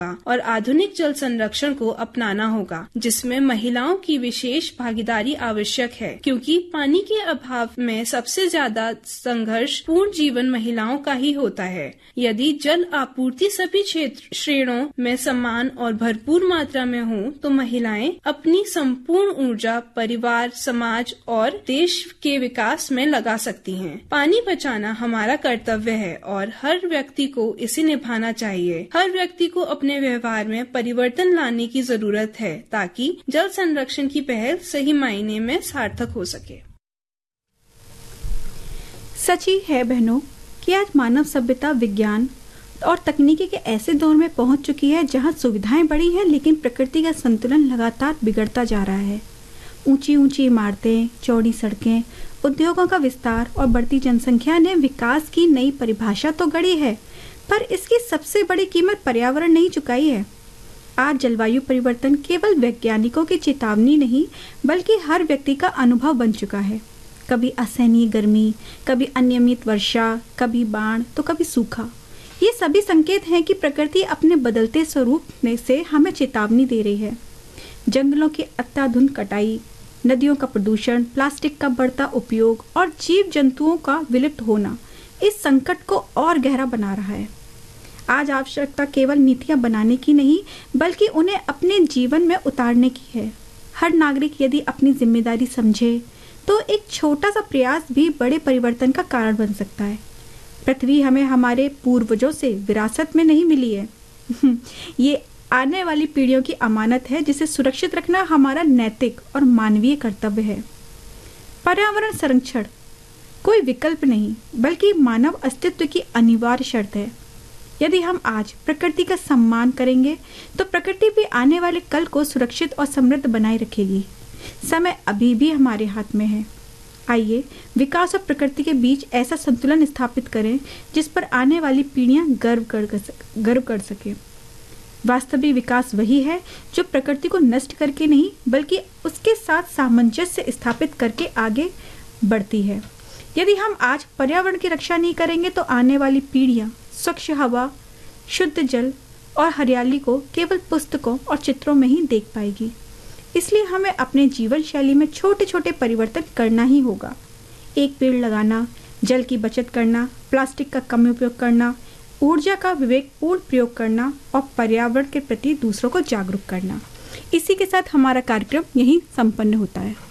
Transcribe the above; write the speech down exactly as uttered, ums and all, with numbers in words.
और आधुनिक जल संरक्षण को अपनाना होगा, जिसमें महिलाओं की विशेष भागीदारी आवश्यक है, क्योंकि पानी के अभाव में सबसे ज्यादा संघर्ष पूर्ण जीवन महिलाओं का ही होता है। यदि जल आपूर्ति सभी क्षेत्र श्रेणियों में समान और भरपूर मात्रा में हो, तो महिलाएं अपनी संपूर्ण ऊर्जा परिवार, समाज और देश के विकास में लगा सकती हैं। पानी बचाना हमारा कर्तव्य है और हर व्यक्ति को इसे निभाना चाहिए। हर व्यक्ति को अपने व्यवहार में परिवर्तन लाने की जरूरत है, ताकि जल संरक्षण की पहल सही मायने में सार्थक हो सके। सच ही है बहनों कि आज मानव सभ्यता विज्ञान और तकनीकी के ऐसे दौर में पहुंच चुकी है जहां सुविधाएं बढ़ी हैं, लेकिन प्रकृति का संतुलन लगातार बिगड़ता जा रहा है। ऊंची ऊंची इमारतें, चौड़ी सड़कें, उद्योगों का विस्तार और बढ़ती जनसंख्या ने विकास की नई परिभाषा तो गढ़ी है, पर इसकी सबसे बड़ी कीमत पर्यावरण नहीं चुकाई है। आज जलवायु परिवर्तन केवल वैज्ञानिकों की चेतावनी नहीं, बल्कि हर व्यक्ति का अनुभव बन चुका है। कभी असहनीय गर्मी, कभी अनियमित वर्षा, कभी बाढ़ तो कभी सूखा। ये सभी संकेत हैं कि प्रकृति अपने बदलते स्वरूप में से हमें चेतावनी दे रही है। जंगलों की अत्याधुनिक कटाई, नदियों का प्रदूषण, प्लास्टिक का बढ़ता उपयोग और जीव जंतुओं का विलुप्त होना इस संकट को और गहरा बना रहा है। आज आवश्यकता केवल नीतियां बनाने की नहीं, बल्कि उन्हें अपने जीवन में उतारने की है। हर नागरिक यदि अपनी जिम्मेदारी समझे तो एक छोटा सा प्रयास भी बड़े परिवर्तन का कारण बन सकता है। पृथ्वी हमें हमारे पूर्वजों से विरासत में नहीं मिली है। ये आने वाली पीढ़ियों की अमानत है, जिसे सुरक्षित रखना हमारा नैतिक और मानवीय कर्तव्य है। पर्यावरण संरक्षण कोई विकल्प नहीं, बल्कि मानव अस्तित्व की अनिवार्य शर्त है। यदि हम आज प्रकृति का सम्मान करेंगे, तो प्रकृति भी आने वाले कल को सुरक्षित और समृद्ध बनाए रखेगी। समय अभी भी हमारे हाथ में है। आइए विकास और प्रकृति के बीच ऐसा संतुलन स्थापित करें जिस पर आने वाली पीढ़ियां गर्व कर गर्व कर सके। वास्तविक विकास वही है जो प्रकृति को नष्ट करके नहीं, बल्कि उसके साथ सामंजस्य स्थापित करके आगे बढ़ती है। यदि हम आज पर्यावरण की रक्षा नहीं करेंगे, तो आने वाली पीढ़ियां स्वच्छ हवा, शुद्ध जल और हरियाली को केवल पुस्तकों और चित्रों में ही देख पाएगी। इसलिए हमें अपने जीवन शैली में छोटे छोटे परिवर्तन करना ही होगा। एक पेड़ लगाना, जल की बचत करना, प्लास्टिक का कम उपयोग करना, ऊर्जा का विवेकपूर्ण प्रयोग करना और पर्यावरण के प्रति दूसरों को जागरूक करना। इसी के साथ हमारा कार्यक्रम यहीं संपन्न होता है।